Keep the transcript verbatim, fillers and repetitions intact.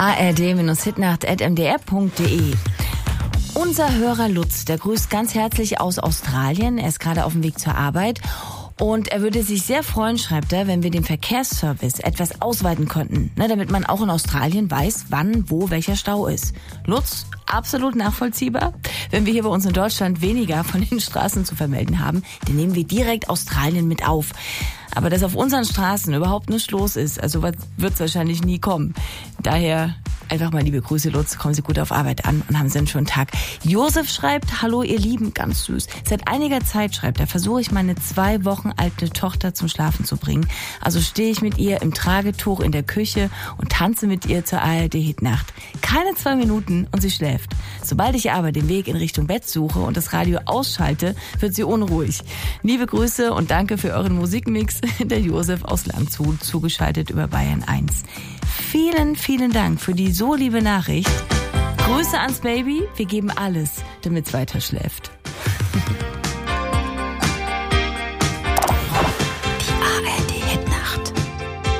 a r d Hitnacht at m d r punkt d e. Unser Hörer Lutz, der grüßt ganz herzlich aus Australien. Er ist gerade auf dem Weg zur Arbeit. Und er würde sich sehr freuen, schreibt er, wenn wir den Verkehrsservice etwas ausweiten könnten, ne, damit man auch in Australien weiß, wann, wo, welcher Stau ist. Lutz, absolut nachvollziehbar. Wenn wir hier bei uns in Deutschland weniger von den Straßen zu vermelden haben, dann nehmen wir direkt Australien mit auf. Aber dass auf unseren Straßen überhaupt nichts los ist, also wird es wahrscheinlich nie kommen. Daher einfach mal liebe Grüße, Lutz, kommen Sie gut auf Arbeit an und haben Sie einen schönen Tag. Josef schreibt, hallo ihr Lieben, ganz süß. Seit einiger Zeit, schreibt er, versuche ich meine zwei Wochen alte Tochter zum Schlafen zu bringen. Also stehe ich mit ihr im Tragetuch in der Küche und tanze mit ihr zur A R D-Hitnacht. Keine zwei Minuten und sie schläft. Sobald ich aber den Weg in Richtung Bett suche und das Radio ausschalte, wird sie unruhig. Liebe Grüße und danke für euren Musikmix. Der Josef aus Landshut, zugeschaltet über Bayern eins. Vielen, vielen Dank für die so liebe Nachricht. Grüße ans Baby. Wir geben alles, damit es weiter schläft.